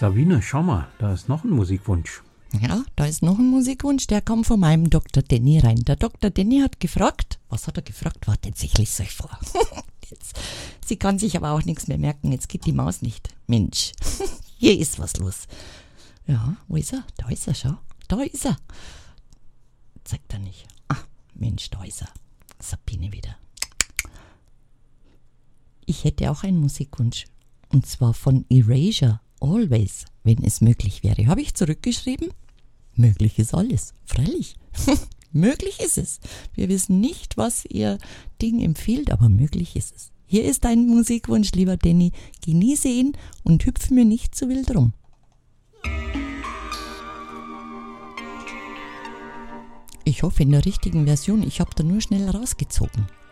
Sabine, schau mal, da ist noch ein Musikwunsch. Ja, da ist noch ein Musikwunsch, der kam von meinem Dr. Danny rein. Der Dr. Danny hat gefragt, was hat er gefragt? Wartet, ich lese euch vor. Jetzt, sie kann sich aber auch nichts mehr merken, jetzt geht die Maus nicht. Mensch, hier ist was los. Ja, wo ist er? Da ist er, schau. Da ist er. Zeigt er nicht. Ah, Mensch, da ist er. Sabine wieder. Ich hätte auch einen Musikwunsch. Und zwar von Erasure, Always, wenn es möglich wäre. Habe ich zurückgeschrieben? Möglich ist alles, freilich. Möglich ist es. Wir wissen nicht, was ihr Ding empfiehlt, aber möglich ist es. Hier ist dein Musikwunsch, lieber Danny. Genieße ihn und hüpfe mir nicht zu wild rum. Ich hoffe in der richtigen Version. Ich habe da nur schnell rausgezogen.